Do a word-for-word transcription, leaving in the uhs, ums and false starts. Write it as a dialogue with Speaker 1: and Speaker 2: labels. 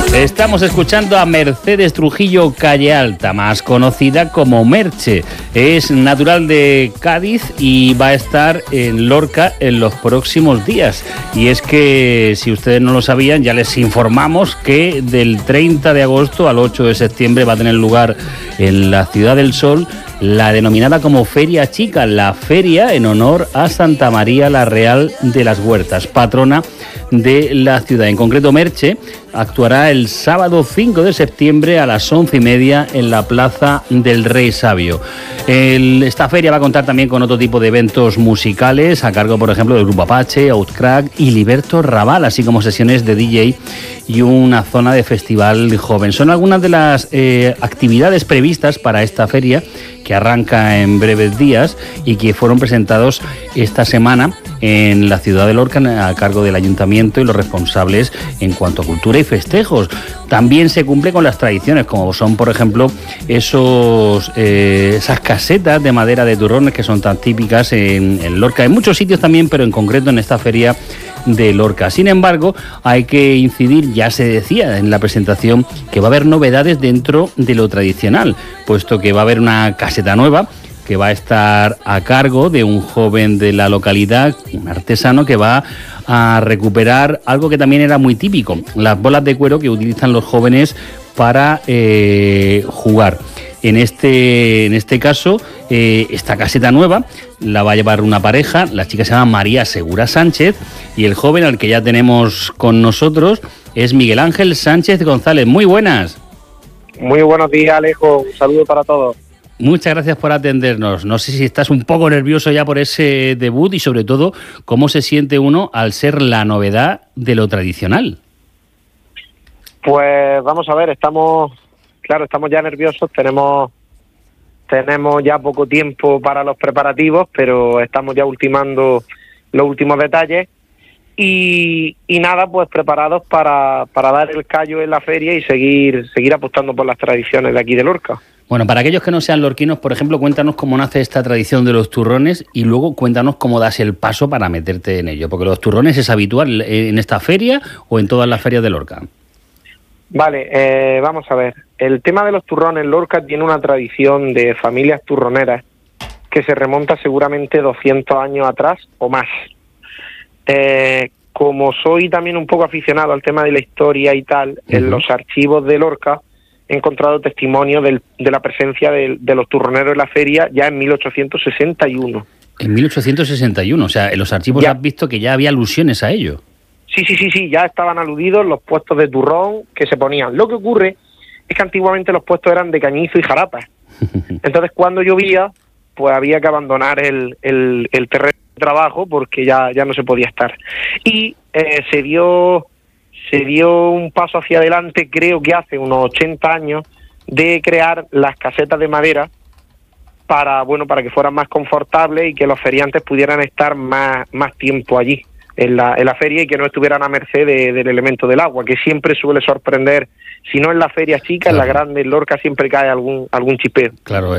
Speaker 1: Estamos escuchando a Mercedes Trujillo Calle Alta, más conocida como Merche. Es natural de Cádiz y va a estar en Lorca en los próximos días. Y es que, si ustedes no lo sabían, ya les informamos que del treinta de agosto al ocho de septiembre va a tener lugar en la Ciudad del Sol la denominada como Feria Chica, la feria en honor a Santa María la Real de las Huertas, patrona de la ciudad. En concreto, Merche actuará el sábado cinco de septiembre a las once y media en la Plaza del Rey Sabio. El, esta feria va a contar también con otro tipo de eventos musicales a cargo, por ejemplo, del Grupo Apache, Outcrack y Liberto Raval, así como sesiones de D J y una zona de festival joven. Son algunas de las eh, actividades previstas para esta feria, que arranca en breves días y que fueron presentados esta semana en la ciudad de Lorca a cargo del ayuntamiento y los responsables en cuanto a cultura y festejos. También se cumple con las tradiciones, como son, por ejemplo, esos eh, esas casetas de madera de turrones que son tan típicas en, en Lorca, en muchos sitios también, pero en concreto en esta feria de Lorca. Sin embargo, hay que incidir, ya se decía en la presentación, que va a haber novedades dentro de lo tradicional, puesto que va a haber una caseta nueva que va a estar a cargo de un joven de la localidad, un artesano, que va a recuperar algo que también era muy típico, las bolas de cuero que utilizan los jóvenes para eh, jugar. En este, en este caso, eh, esta caseta nueva la va a llevar una pareja, la chica se llama María Segura Sánchez y el joven al que ya tenemos con nosotros es Miguel Ángel Sánchez González. Muy buenas.
Speaker 2: Muy buenos días, Alejo. Un saludo para todos.
Speaker 1: Muchas gracias por atendernos. No sé si estás un poco nervioso ya por ese debut y, sobre todo, cómo se siente uno al ser la novedad de lo tradicional.
Speaker 2: Pues vamos a ver, estamos... Claro, estamos ya nerviosos, tenemos tenemos ya poco tiempo para los preparativos, pero estamos ya ultimando los últimos detalles y, y nada, pues preparados para, para dar el callo en la feria y seguir seguir apostando por las tradiciones de aquí de Lorca.
Speaker 1: Bueno, para aquellos que no sean lorquinos, por ejemplo, cuéntanos cómo nace esta tradición de los turrones y luego cuéntanos cómo das el paso para meterte en ello, porque los turrones es habitual en esta feria o en todas las ferias de Lorca.
Speaker 2: Vale, eh, vamos a ver. El tema de los turrones, Lorca tiene una tradición de familias turroneras que se remonta seguramente doscientos años atrás o más. Eh, como soy también un poco aficionado al tema de la historia y tal, uh-huh. en los archivos de Lorca he encontrado testimonio del, de la presencia de, de los turroneros en la feria ya en mil ochocientos sesenta y uno.
Speaker 1: En mil ochocientos sesenta y uno, o sea, en los archivos ya has visto que ya había alusiones a ello.
Speaker 2: Sí, sí, sí, sí, ya estaban aludidos los puestos de turrón que se ponían. Lo que ocurre es que antiguamente los puestos eran de cañizo y jarapa. Entonces, cuando llovía, pues había que abandonar el, el, el terreno de trabajo porque ya, ya no se podía estar. Y eh, se dio se dio un paso hacia adelante, creo que hace unos ochenta años, de crear las casetas de madera para, bueno, para que fueran más confortables y que los feriantes pudieran estar más, más tiempo allí. En la, en la feria y que no estuvieran a merced de, del elemento del agua, que siempre suele sorprender, si no en la feria chica, claro. En la grande, en Lorca siempre cae algún algún chipeo.
Speaker 1: Claro.